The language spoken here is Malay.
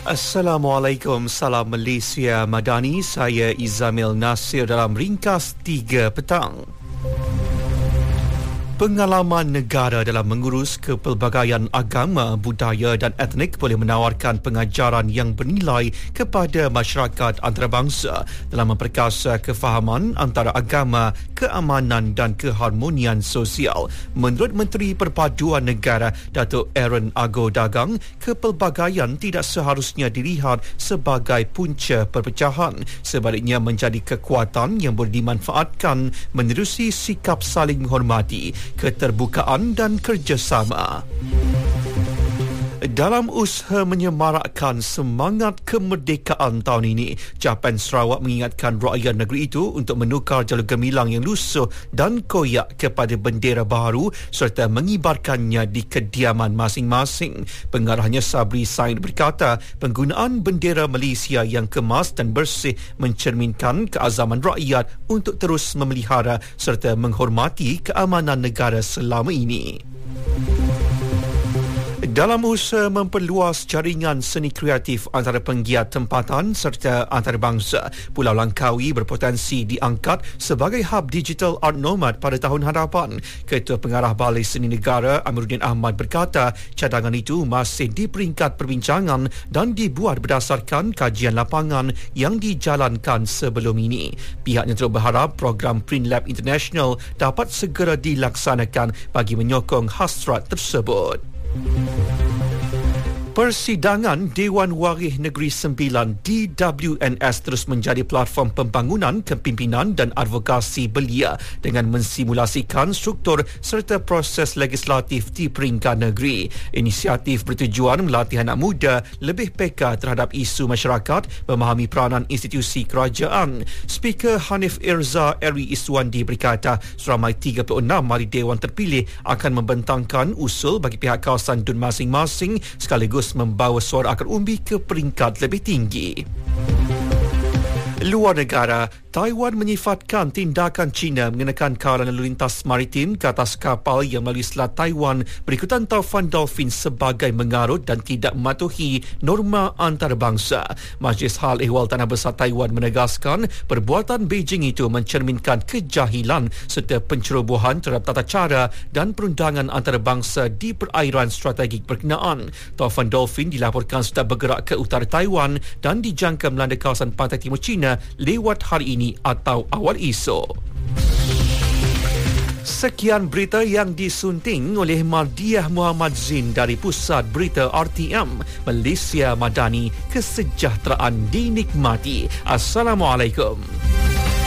Assalamualaikum, salam Malaysia Madani. Saya Izamil Nasir dalam ringkas 3 petang. Pengalaman negara dalam mengurus kepelbagaian agama, budaya dan etnik boleh menawarkan pengajaran yang bernilai kepada masyarakat antarabangsa dalam memperkasa kefahaman antara agama, keamanan dan keharmonian sosial. Menurut Menteri Perpaduan Negara Datuk Aaron Ago Dagang, kepelbagaian tidak seharusnya dilihat sebagai punca perpecahan, sebaliknya menjadi kekuatan yang boleh dimanfaatkan menerusi sikap saling menghormati, keterbukaan dan kerjasama. Dalam usaha menyemarakkan semangat kemerdekaan tahun ini, Japan Sarawak mengingatkan rakyat negeri itu untuk menukar jalur gemilang yang lusuh dan koyak kepada bendera baharu serta mengibarkannya di kediaman masing-masing. Pengarahnya Sabri Said berkata, penggunaan bendera Malaysia yang kemas dan bersih mencerminkan keazaman rakyat untuk terus memelihara serta menghormati keamanan negara selama ini. Dalam usaha memperluas jaringan seni kreatif antara penggiat tempatan serta antarabangsa, Pulau Langkawi berpotensi diangkat sebagai hub digital art nomad pada tahun hadapan. Ketua Pengarah Balai Seni Negara Amiruddin Ahmad berkata, cadangan itu masih di peringkat perbincangan dan dibuat berdasarkan kajian lapangan yang dijalankan sebelum ini. Pihaknya terus berharap program Print Lab International dapat segera dilaksanakan bagi menyokong hasrat tersebut. Persidangan Dewan Warih Negeri Sembilan DWNS terus menjadi platform pembangunan kepimpinan dan advokasi belia dengan mensimulasikan struktur serta proses legislatif di peringkat negeri. Inisiatif bertujuan melatih anak muda lebih peka terhadap isu masyarakat, memahami peranan institusi kerajaan. Speaker Hanif Irza Eri Iswandi berkata, seramai 36 ahli Dewan terpilih akan membentangkan usul bagi pihak kawasan DUN masing-masing sekaligus membawa suara akar umbi ke peringkat lebih tinggi. Luar negara, Taiwan menyifatkan tindakan China mengenakan kawalan lalu lintas maritim ke atas kapal yang melalui Selat Taiwan berikutan taufan dolphin sebagai mengarut dan tidak mematuhi norma antarabangsa. Majlis Hal Ehwal Tanah Besar Taiwan menegaskan perbuatan Beijing itu mencerminkan kejahilan serta pencerobohan terhadap tata cara dan perundangan antarabangsa di perairan strategik berkenaan. Taufan dolphin dilaporkan sudah bergerak ke utara Taiwan dan dijangka melanda kawasan pantai timur China lewat hari ini atau awal esok. Sekian berita yang disunting oleh Mardiah Muhammad Zin dari Pusat Berita RTM Malaysia Madani. Kesejahteraan dinikmati. Assalamualaikum.